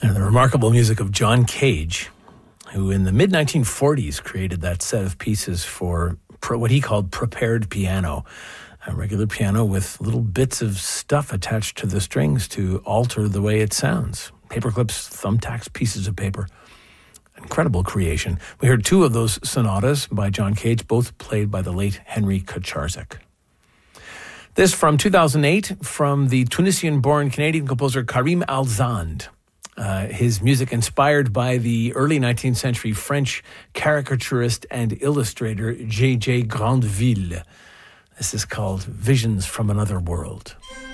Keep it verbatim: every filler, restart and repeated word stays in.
And the remarkable music of John Cage, who in the mid nineteen forties created that set of pieces for pro, what he called prepared piano, a regular piano with little bits of stuff attached to the strings to alter the way it sounds. Paperclips, thumbtacks, pieces of paper. Incredible creation. We heard two of those sonatas by John Cage, both played by the late Henry Kocharczyk. This from two thousand eight from the Tunisian-born Canadian composer Karim Alzand. Uh, his music inspired by the early nineteenth century French caricaturist and illustrator J J Grandville. This is called Visions from Another World.